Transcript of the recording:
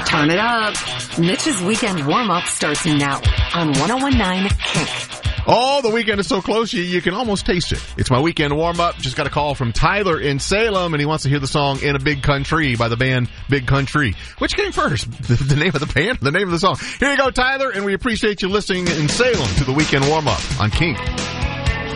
Turn it up. Mitch's weekend warm-up starts now on 101.9 Kink. Oh, the weekend is so close, you can almost taste it. It's my weekend warm-up. Just got a call from Tyler in Salem, and he wants to hear the song In a Big Country by the band Big Country. Which came first? The name of the band? The name of the song? Here you go, Tyler, and we appreciate you listening in Salem to the weekend warm-up on Kink.